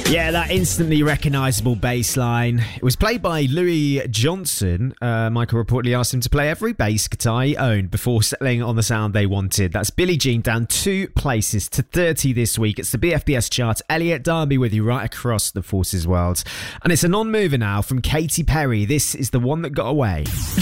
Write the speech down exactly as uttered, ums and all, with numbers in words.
Yeah, that instantly recognisable bass line. It was played by Louis Johnson. Uh, Michael reportedly asked him to play every bass guitar he owned before settling on the sound they wanted. That's Billie Jean down two places to thirty this week. It's the B F B S chart. Elliot Darby with you right across the Forces world. And it's a non-mover now from Katy Perry. This is the one that got away.